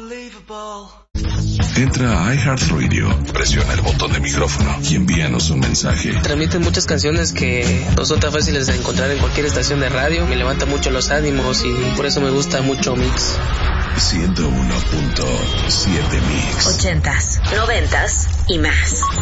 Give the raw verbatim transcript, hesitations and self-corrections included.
Entra a iHeartRadio, presiona el botón de micrófono y envíanos un mensaje. Transmiten muchas canciones que no son tan fáciles de encontrar en cualquier estación de radio. Me levanta mucho los ánimos y por eso me gusta mucho Mix. ciento uno punto siete Mix. Ochentas, noventas y más.